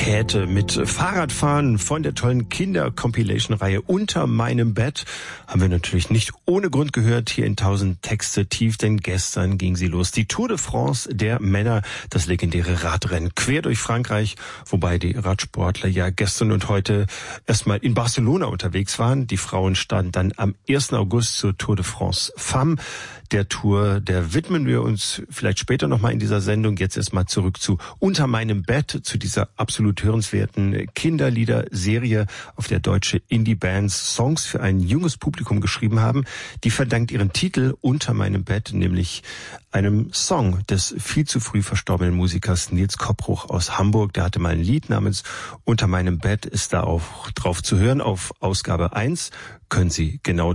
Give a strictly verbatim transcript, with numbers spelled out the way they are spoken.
Käthe mit Fahrradfahren von der tollen Kinder-Compilation-Reihe Unter meinem Bett. Haben wir natürlich nicht ohne Grund gehört hier in tausend Texte tief, denn gestern ging sie los. Die Tour de France der Männer, das legendäre Radrennen quer durch Frankreich, wobei die Radsportler ja gestern und heute erstmal in Barcelona unterwegs waren. Die Frauen standen dann am ersten August zur Tour de France Femme. Der Tour, der widmen wir uns vielleicht später nochmal in dieser Sendung. Jetzt erstmal zurück zu Unter meinem Bett, zu dieser absolut hörenswerten Kinderlieder-Serie, auf der deutsche Indie-Bands Songs für ein junges Publikum geschrieben haben. Die verdankt ihren Titel Unter meinem Bett, nämlich einem Song des viel zu früh verstorbenen Musikers Nils Koppruch aus Hamburg. Der hatte mal ein Lied namens Unter meinem Bett, ist da auch drauf zu hören. Auf Ausgabe eins können Sie genau